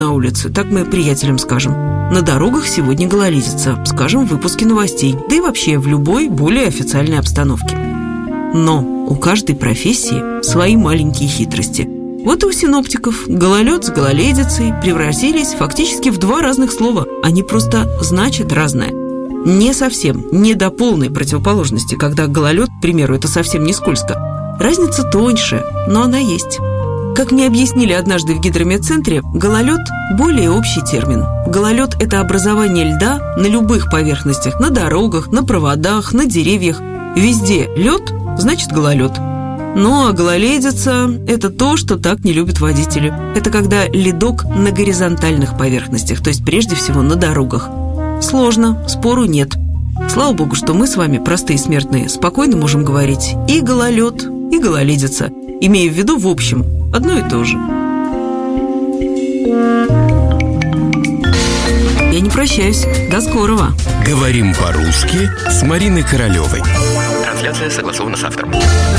на улице, так мы приятелям скажем. На дорогах сегодня гололедица, скажем в выпуске новостей, да и вообще в любой более официальной обстановке. Но у каждой профессии свои маленькие хитрости. Вот и у синоптиков гололед с гололедицей превратились фактически в два разных слова. Они просто значат разное. Не совсем, не до полной противоположности, когда гололед, к примеру, это совсем не скользко. Разница тоньше, но она есть. Как мне объяснили однажды в гидрометцентре, гололед – более общий термин. Гололед – это образование льда на любых поверхностях, на дорогах, на проводах, на деревьях. Везде лед – значит гололед. Ну а гололедица – это то, что так не любят водители. Это когда ледок на горизонтальных поверхностях, то есть прежде всего на дорогах. Сложно, спору нет. Слава богу, что мы с вами, простые смертные, спокойно можем говорить и гололед, и гололедица, имея в виду в общем одно и то же. Я не прощаюсь. До скорого. Говорим по-русски с Мариной Королевой. Трансляция согласована с автором.